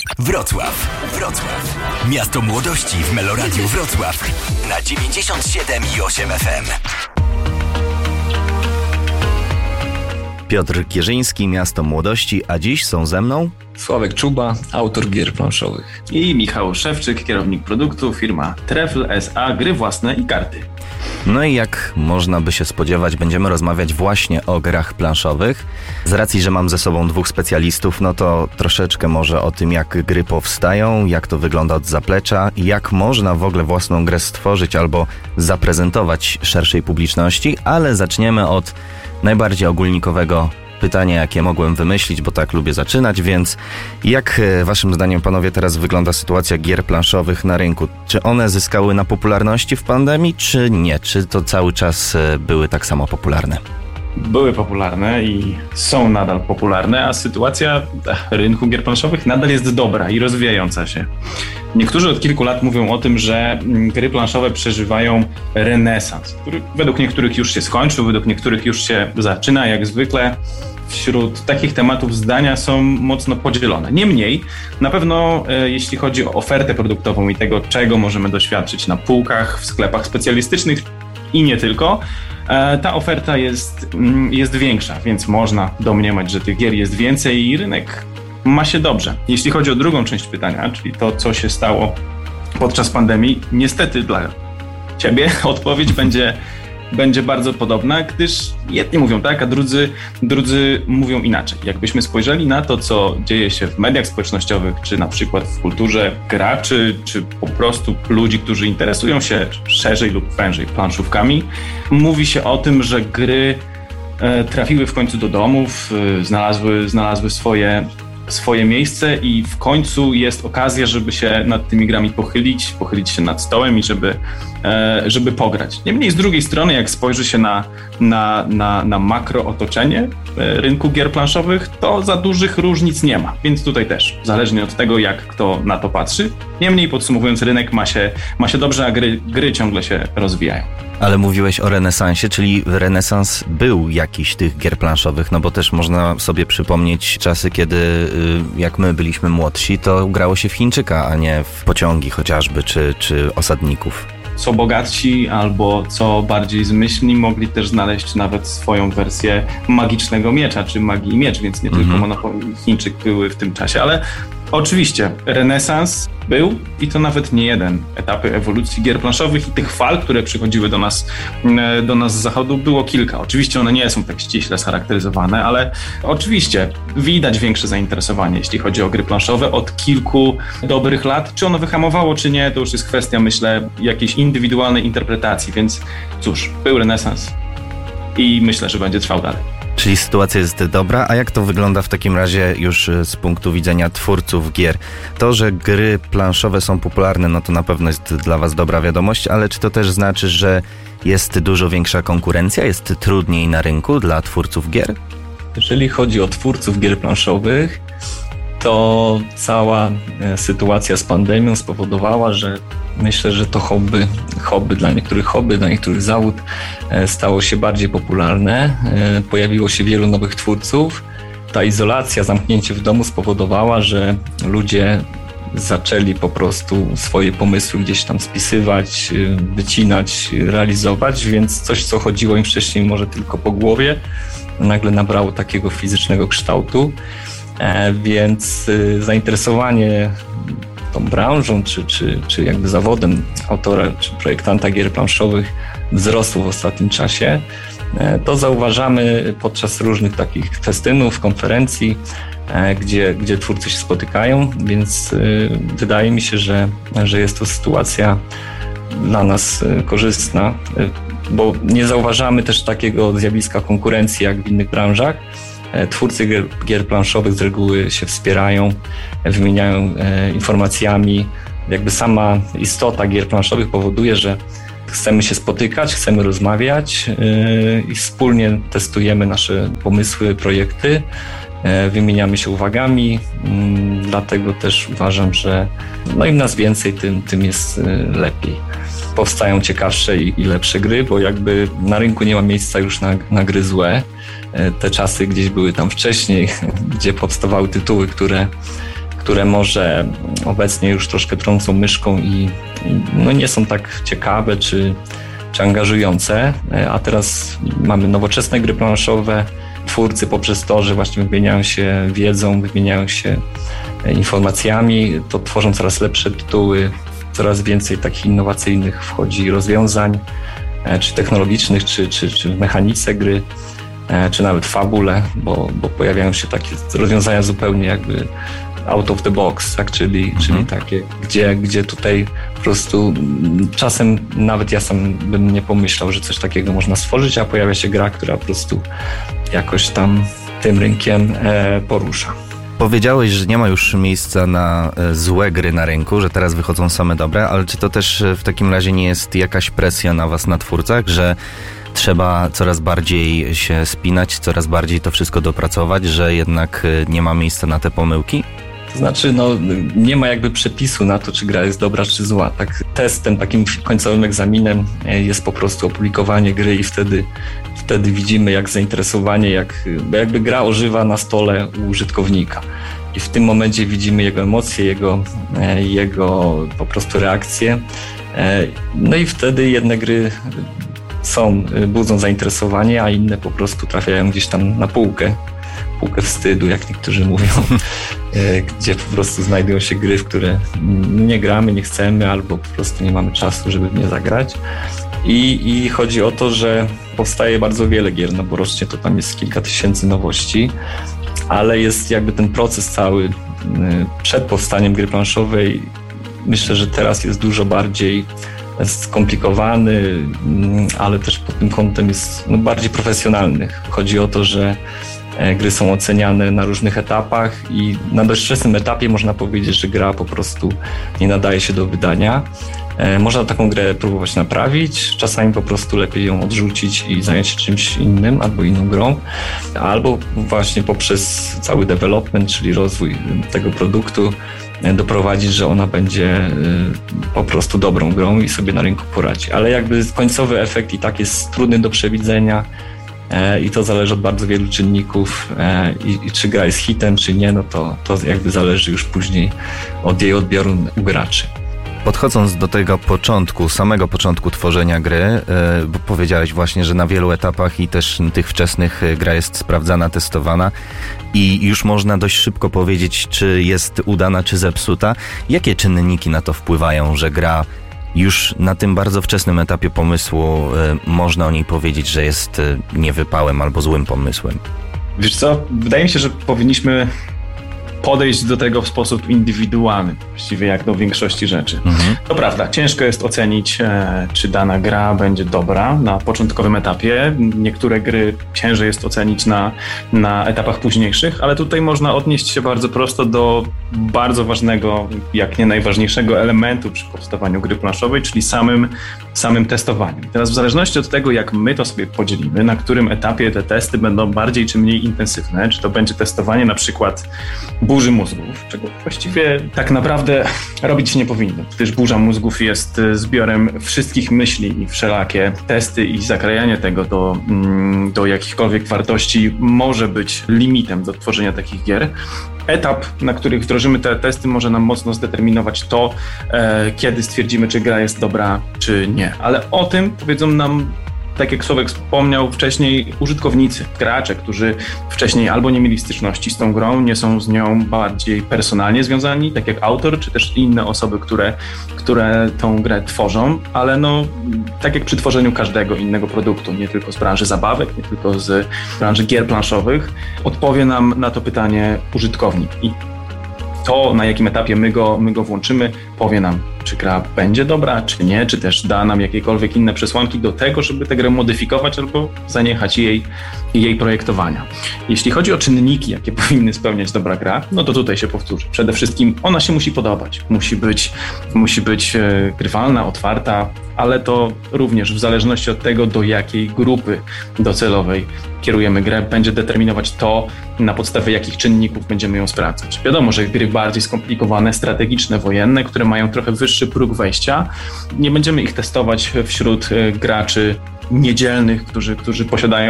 Wrocław. Miasto młodości w Meloradiu Wrocław na 97,8 FM. Piotr Kierzyński, Miasto Młodości, a dziś są ze mną Sławek Czuba, autor gier planszowych. I Michał Szewczyk, kierownik produktu, firma Trefl S.A. Gry własne i karty. No i jak można by się spodziewać, będziemy rozmawiać właśnie o grach planszowych. Z racji, że mam ze sobą dwóch specjalistów, no to troszeczkę może o tym, jak gry powstają, jak to wygląda od zaplecza, jak można w ogóle własną grę stworzyć albo zaprezentować szerszej publiczności, ale zaczniemy od najbardziej ogólnikowego pytania, jakie mogłem wymyślić, bo tak lubię zaczynać, więc jak waszym zdaniem, panowie, teraz wygląda sytuacja gier planszowych na rynku? Czy one zyskały na popularności w pandemii, czy nie? Czy to cały czas były tak samo popularne? Były popularne i są nadal popularne, a sytuacja rynku gier planszowych nadal jest dobra i rozwijająca się. Niektórzy od kilku lat mówią o tym, że gry planszowe przeżywają renesans, który według niektórych już się skończył, według niektórych już się zaczyna, jak zwykle. Wśród takich tematów zdania są mocno podzielone. Niemniej, na pewno jeśli chodzi o ofertę produktową i tego, czego możemy doświadczyć na półkach, w sklepach specjalistycznych i nie tylko, ta oferta jest większa, więc można domniemać, że tych gier jest więcej i rynek ma się dobrze. Jeśli chodzi o drugą część pytania, czyli to, co się stało podczas pandemii, niestety dla ciebie odpowiedź będzie bardzo podobna, gdyż jedni mówią tak, a drudzy mówią inaczej. Jakbyśmy spojrzeli na to, co dzieje się w mediach społecznościowych, czy na przykład w kulturze graczy, czy po prostu ludzi, którzy interesują się szerzej lub wężej planszówkami, mówi się o tym, że gry trafiły w końcu do domów, znalazły swoje miejsce i w końcu jest okazja, żeby się nad tymi grami pochylić się nad stołem i żeby pograć. Niemniej z drugiej strony, jak spojrzy się na makro otoczenie rynku gier planszowych, to za dużych różnic nie ma. Więc tutaj też, zależnie od tego, jak kto na to patrzy. Niemniej podsumowując, rynek ma się dobrze, a gry ciągle się rozwijają. Ale mówiłeś o renesansie, czyli renesans był jakiś tych gier planszowych, no bo też można sobie przypomnieć czasy, kiedy jak my byliśmy młodsi, to grało się w Chińczyka, a nie w pociągi chociażby, czy osadników. Co bogatsi albo co bardziej zmyślni mogli też znaleźć nawet swoją wersję magicznego miecza, czy magii i miecz, więc nie tylko Monopoly i Chińczyk były w tym czasie, ale oczywiście renesans był i to nawet nie jeden. Etapy ewolucji gier planszowych i tych fal, które przychodziły do nas z zachodu, było kilka. Oczywiście one nie są tak ściśle scharakteryzowane, ale oczywiście widać większe zainteresowanie, jeśli chodzi o gry planszowe od kilku dobrych lat. Czy ono wyhamowało, czy nie, to już jest kwestia, myślę, jakiejś indywidualnej interpretacji, więc cóż, był renesans i myślę, że będzie trwał dalej. Czyli sytuacja jest dobra, a jak to wygląda w takim razie już z punktu widzenia twórców gier? To, że gry planszowe są popularne, no to na pewno jest dla was dobra wiadomość, ale czy to też znaczy, że jest dużo większa konkurencja, jest trudniej na rynku dla twórców gier? Jeżeli chodzi o twórców gier planszowych, to cała sytuacja z pandemią spowodowała, że myślę, że to hobby dla niektórych zawód stało się bardziej popularne. Pojawiło się wielu nowych twórców. Ta izolacja, zamknięcie w domu spowodowała, że ludzie zaczęli po prostu swoje pomysły gdzieś tam spisywać, wycinać, realizować, więc coś, co chodziło im wcześniej może tylko po głowie, nagle nabrało takiego fizycznego kształtu. Więc zainteresowanie tą branżą, czy jakby zawodem autora, czy projektanta gier planszowych wzrosło w ostatnim czasie. To zauważamy podczas różnych takich festynów, konferencji, gdzie twórcy się spotykają, więc wydaje mi się, że jest to sytuacja dla nas korzystna, bo nie zauważamy też takiego zjawiska konkurencji jak w innych branżach. Twórcy gier planszowych z reguły się wspierają, wymieniają informacjami. Jakby sama istota gier planszowych powoduje, że chcemy się spotykać, chcemy rozmawiać i wspólnie testujemy nasze pomysły, projekty, wymieniamy się uwagami, dlatego też uważam, że im nas więcej, tym jest lepiej. Powstają ciekawsze i lepsze gry, bo jakby na rynku nie ma miejsca już na gry złe. Te czasy gdzieś były tam wcześniej, gdzie powstawały tytuły, które które może obecnie już troszkę trącą myszką i no nie są tak ciekawe czy angażujące, a teraz mamy nowoczesne gry planszowe. Twórcy poprzez to, że właśnie wymieniają się wiedzą, wymieniają się informacjami, to tworzą coraz lepsze tytuły, coraz więcej takich innowacyjnych wchodzi rozwiązań, czy technologicznych, czy w mechanice gry, czy nawet w fabule, bo pojawiają się takie rozwiązania zupełnie jakby out of the box, tak? czyli takie, gdzie tutaj po prostu czasem nawet ja sam bym nie pomyślał, że coś takiego można stworzyć, a pojawia się gra, która po prostu jakoś tam tym rynkiem porusza. Powiedziałeś, że nie ma już miejsca na złe gry na rynku, że teraz wychodzą same dobre, ale czy to też w takim razie nie jest jakaś presja na was, na twórcach, że trzeba coraz bardziej się spinać, coraz bardziej to wszystko dopracować, że jednak nie ma miejsca na te pomyłki? To znaczy, nie ma jakby przepisu na to, czy gra jest dobra, czy zła. Tak, testem, takim końcowym egzaminem jest po prostu opublikowanie gry i wtedy widzimy, jak zainteresowanie, jakby gra ożywa na stole u użytkownika. I w tym momencie widzimy jego emocje, jego po prostu reakcje. No i wtedy jedne gry budzą zainteresowanie, a inne po prostu trafiają gdzieś tam na półkę wstydu, jak niektórzy mówią, gdzie po prostu znajdują się gry, w które nie gramy, nie chcemy, albo po prostu nie mamy czasu, żeby w nie zagrać. I chodzi o to, że powstaje bardzo wiele gier, no bo rocznie to tam jest kilka tysięcy nowości, ale jest jakby ten proces cały przed powstaniem gry planszowej, myślę, że teraz jest dużo bardziej skomplikowany, ale też pod tym kątem jest bardziej profesjonalny. Chodzi o to, że gry są oceniane na różnych etapach i na dość wczesnym etapie można powiedzieć, że gra po prostu nie nadaje się do wydania. Można taką grę próbować naprawić, czasami po prostu lepiej ją odrzucić i zająć się czymś innym albo inną grą, albo właśnie poprzez cały development, czyli rozwój tego produktu doprowadzić, że ona będzie po prostu dobrą grą i sobie na rynku poradzi. Ale jakby końcowy efekt i tak jest trudny do przewidzenia i to zależy od bardzo wielu czynników i czy gra jest hitem, czy nie, no to jakby zależy już później od jej odbioru u graczy. Podchodząc do tego samego początku tworzenia gry, bo powiedziałeś właśnie, że na wielu etapach i też tych wczesnych gra jest sprawdzana, testowana i już można dość szybko powiedzieć, czy jest udana, czy zepsuta. Jakie czynniki na to wpływają, że gra już na tym bardzo wczesnym etapie pomysłu można o niej powiedzieć, że jest niewypałem albo złym pomysłem? Wiesz co, wydaje mi się, że powinniśmy podejść do tego w sposób indywidualny, właściwie jak do większości rzeczy. To prawda, ciężko jest ocenić, czy dana gra będzie dobra na początkowym etapie. Niektóre gry ciężej jest ocenić na etapach późniejszych, ale tutaj można odnieść się bardzo prosto do bardzo ważnego, jak nie najważniejszego elementu przy powstawaniu gry planszowej, czyli samym testowaniu. Teraz w zależności od tego, jak my to sobie podzielimy, na którym etapie te testy będą bardziej czy mniej intensywne, czy to będzie testowanie na przykład burzy mózgów, czego właściwie tak naprawdę robić się nie powinno, gdyż burza mózgów jest zbiorem wszystkich myśli i wszelakie testy i zakrajanie tego do jakichkolwiek wartości może być limitem do tworzenia takich gier. Etap, na których wdrożymy te testy, może nam mocno zdeterminować to, kiedy stwierdzimy, czy gra jest dobra, czy nie. Ale o tym powiedzą nam, tak jak Sławek wspomniał wcześniej, użytkownicy, gracze, którzy wcześniej albo nie mieli styczności z tą grą, nie są z nią bardziej personalnie związani, tak jak autor, czy też inne osoby, które tą grę tworzą, ale tak jak przy tworzeniu każdego innego produktu, nie tylko z branży zabawek, nie tylko z branży gier planszowych, odpowie nam na to pytanie użytkownik. I to, na jakim etapie my go włączymy, powie nam, czy gra będzie dobra, czy nie, czy też da nam jakiekolwiek inne przesłanki do tego, żeby tę grę modyfikować albo zaniechać jej projektowania. Jeśli chodzi o czynniki, jakie powinny spełniać dobra gra, no to tutaj się powtórzę. Przede wszystkim ona się musi podobać. Musi być grywalna, otwarta, ale to również w zależności od tego, do jakiej grupy docelowej kierujemy grę, będzie determinować to, na podstawie jakich czynników będziemy ją sprawdzać. Wiadomo, że gry bardziej skomplikowane, strategiczne, wojenne, które mają trochę wyższy próg wejścia, nie będziemy ich testować wśród graczy niedzielnych, którzy posiadają